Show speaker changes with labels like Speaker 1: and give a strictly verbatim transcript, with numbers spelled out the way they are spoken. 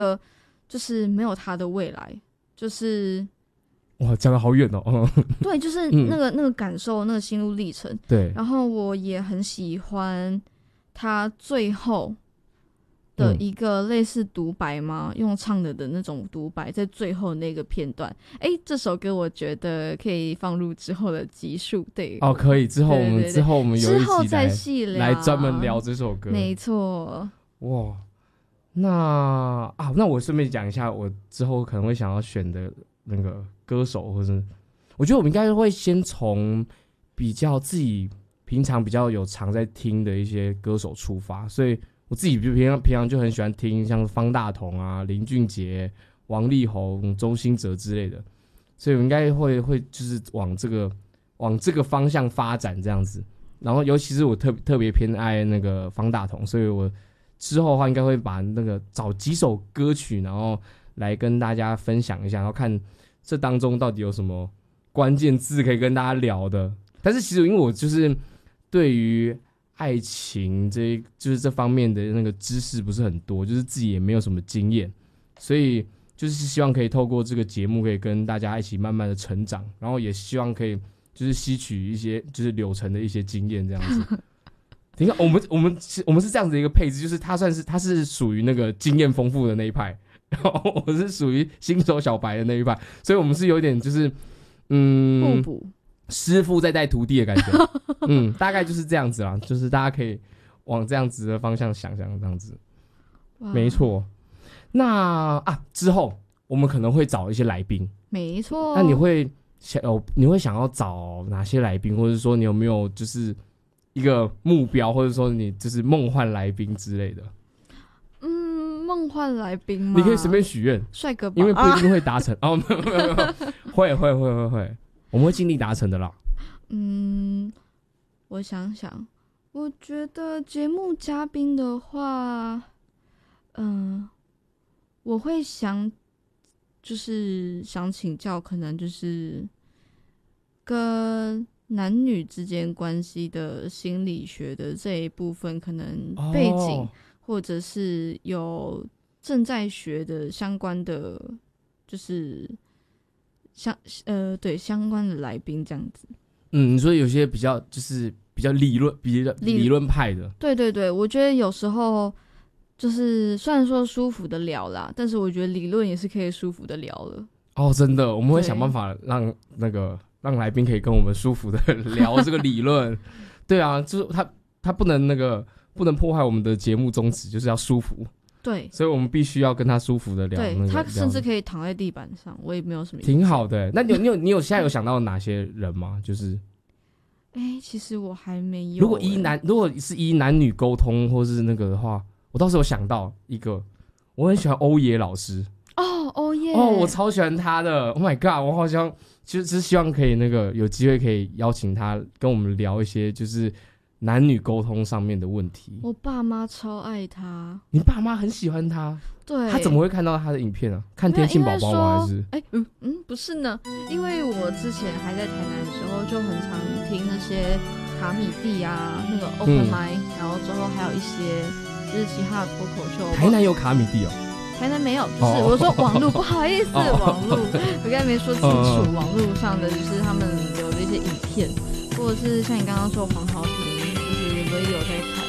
Speaker 1: 呃，就是没有他的未来，就是
Speaker 2: 哇，讲得好远哦。
Speaker 1: 对，就是那个、嗯、那个感受，那个心路历程。
Speaker 2: 对，
Speaker 1: 然后我也很喜欢他最后的一个类似独白吗？嗯、用唱的的那种独白，在最后那个片段。哎，这首歌我觉得可以放入之后的集数。对，
Speaker 2: 哦，可以。之后我们
Speaker 1: 对对对
Speaker 2: 之后我们有一
Speaker 1: 之后
Speaker 2: 集
Speaker 1: 再细聊，
Speaker 2: 来专门聊这首歌。
Speaker 1: 没错。
Speaker 2: 哇，那啊，那我顺便讲一下，我之后可能会想要选的那个歌手，或是我觉得我们应该会先从比较自己平常比较有常在听的一些歌手出发，所以我自己平常平常就很喜欢听像方大同啊、林俊杰、王力宏、周兴哲之类的，所以我应该会会就是往这个往这个方向发展这样子。然后尤其是我特特别偏爱那个方大同，所以我之后的话应该会把那个找几首歌曲，然后来跟大家分享一下，然后看这当中到底有什么关键字可以跟大家聊的。但是其实因为我就是对于爱情这就是这方面的那个知识不是很多，就是自己也没有什么经验，所以就是希望可以透过这个节目可以跟大家一起慢慢的成长，然后也希望可以就是吸取一些就是柳橙的一些经验这样子。你看我们我们我们是这样子的一个配置，就是他算是他是属于那个经验丰富的那一派，然后我是属于新手小白的那一派，所以我们是有点就是嗯
Speaker 1: 互补，
Speaker 2: 师傅在带徒弟的感觉。嗯，大概就是这样子啦，就是大家可以往这样子的方向想想，这样子没错。那啊之后我们可能会找一些来宾，
Speaker 1: 没错。
Speaker 2: 那你会想你会想要找哪些来宾，或者说你有没有就是一个目标，或者说你就是梦幻来宾之类的？
Speaker 1: 嗯，梦幻来宾吗？
Speaker 2: 你可以随便许愿，
Speaker 1: 帅哥吧，
Speaker 2: 因为不一定会达成。啊、哦，没有没有没有，会会会会会，我们会尽力达成的啦。
Speaker 1: 嗯，我想想，我觉得节目嘉宾的话，嗯、呃，我会想，就是想请教，可能就是跟男女之间关系的心理学的这一部分，可能背景，哦、或者是有正在学的相关的，就是相呃对相关的来宾这样子。
Speaker 2: 嗯，你说有些比较就是比较理论、比较理论派的，
Speaker 1: 对对对，我觉得有时候就是虽然说舒服的聊啦，但是我觉得理论也是可以舒服的聊了。
Speaker 2: 哦，真的，我们会想办法让那个让来宾可以跟我们舒服的聊这个理论。对啊，就是他他不能那个不能破坏我们的节目宗旨，就是要舒服。
Speaker 1: 对，
Speaker 2: 所以我们必须要跟他舒服的聊。
Speaker 1: 对、
Speaker 2: 那個、
Speaker 1: 他甚至可以躺在地板上，我也没有什么意见。
Speaker 2: 挺好的。那你有你有你有现在有想到哪些人吗？就是，
Speaker 1: 哎、欸，其实我还没有、欸。
Speaker 2: 如果依男如果是依男女沟通或是那个的话，我倒是有想到一个，我很喜欢欧野老师。
Speaker 1: 哦，欧耶！
Speaker 2: 哦，我超喜欢他的。Oh my god！ 我好像就是希望可以那个有机会可以邀请他跟我们聊一些就是男女沟通上面的问题。
Speaker 1: 我爸妈超爱他。
Speaker 2: 你爸妈很喜欢他？
Speaker 1: 对。
Speaker 2: 他怎么会看到他的影片啊？看天线宝宝吗？还是？
Speaker 1: 哎、欸，嗯嗯，不是呢。因为我之前还在台南的时候，就很常听那些卡米蒂啊，那个 Open Mic，、嗯、然后之后还有一些就是其他的脱口秀。
Speaker 2: 台南有卡米蒂哦。
Speaker 1: 台南没有，就是我说网路，不好意思，网路，我刚才没说清楚，网路上的就是他们有的一些影片，或者是像你刚刚说黄豪平，就是我也有在看